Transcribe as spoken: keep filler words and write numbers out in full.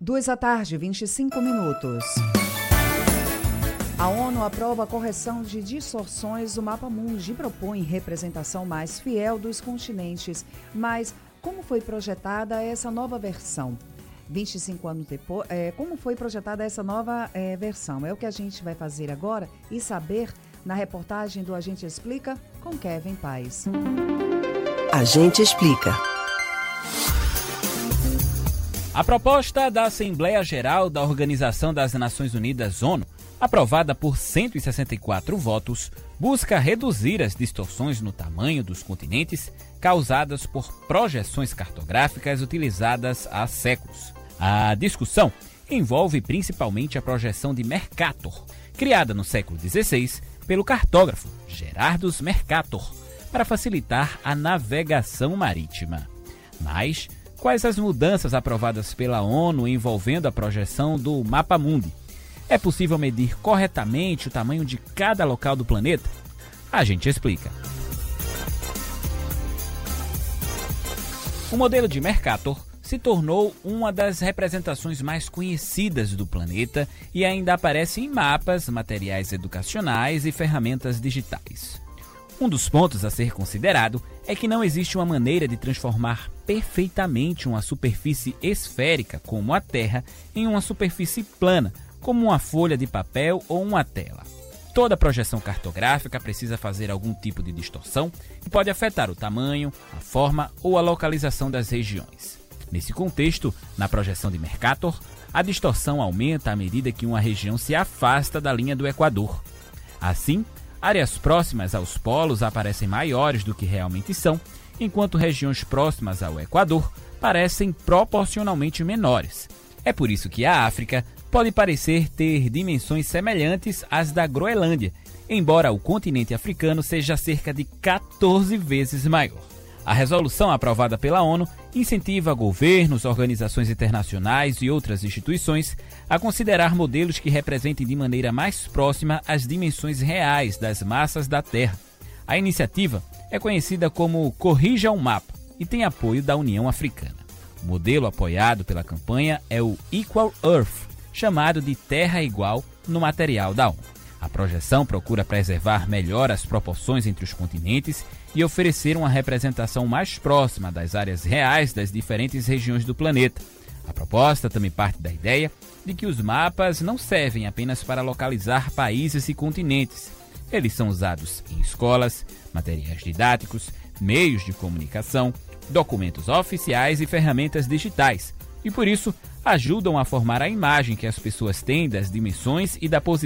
Duas da tarde, vinte e cinco minutos. A ONU aprova a correção de distorções do mapa mundi e propõe representação mais fiel dos continentes. Mas como foi projetada essa nova versão? vinte e cinco anos depois, é, como foi projetada essa nova é, versão? É o que a gente vai fazer agora e saber na reportagem do A Gente Explica com Kevin Paes. A Gente Explica. A proposta da Assembleia Geral da Organização das Nações Unidas, ONU, aprovada por cento e sessenta e quatro votos, busca reduzir as distorções no tamanho dos continentes causadas por projeções cartográficas utilizadas há séculos. A discussão envolve principalmente a projeção de Mercator, criada no século dezesseis pelo cartógrafo Gerardus Mercator, para facilitar a navegação marítima. Mas quais as mudanças aprovadas pela ONU envolvendo a projeção do Mapa Mundi? É possível medir corretamente o tamanho de cada local do planeta? A gente explica. O modelo de Mercator se tornou uma das representações mais conhecidas do planeta e ainda aparece em mapas, materiais educacionais e ferramentas digitais. Um dos pontos a ser considerado é que não existe uma maneira de transformar perfeitamente uma superfície esférica, como a Terra, em uma superfície plana, como uma folha de papel ou uma tela. Toda projeção cartográfica precisa fazer algum tipo de distorção que pode afetar o tamanho, a forma ou a localização das regiões. Nesse contexto, na projeção de Mercator, a distorção aumenta à medida que uma região se afasta da linha do Equador. Assim, áreas próximas aos polos aparecem maiores do que realmente são, enquanto regiões próximas ao Equador parecem proporcionalmente menores. É por isso que a África pode parecer ter dimensões semelhantes às da Groenlândia, embora o continente africano seja cerca de quatorze vezes maior. A resolução aprovada pela ONU incentiva governos, organizações internacionais e outras instituições a considerar modelos que representem de maneira mais próxima as dimensões reais das massas da Terra. A iniciativa é conhecida como Corrija o Mapa e tem apoio da União Africana. O modelo apoiado pela campanha é o Equal Earth, chamado de Terra Igual no material da ONU. A projeção procura preservar melhor as proporções entre os continentes e oferecer uma representação mais próxima das áreas reais das diferentes regiões do planeta. A proposta também parte da ideia de que os mapas não servem apenas para localizar países e continentes. Eles são usados em escolas, materiais didáticos, meios de comunicação, documentos oficiais e ferramentas digitais, e por isso ajudam a formar a imagem que as pessoas têm das dimensões e da posição